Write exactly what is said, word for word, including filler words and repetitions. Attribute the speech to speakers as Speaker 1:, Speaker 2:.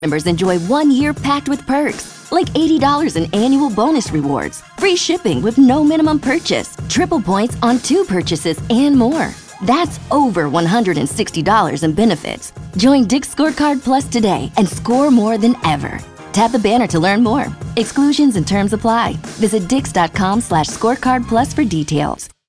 Speaker 1: Members enjoy one year packed with perks, like eighty dollars in annual bonus rewards, free shipping with no minimum purchase, triple points on two purchases, and more. That's over one hundred sixty dollars in benefits. Join Dick's Scorecard Plus today and score more than ever. Tap the banner to learn more. Exclusions and terms apply. Visit dix.com slash scorecard plus for details.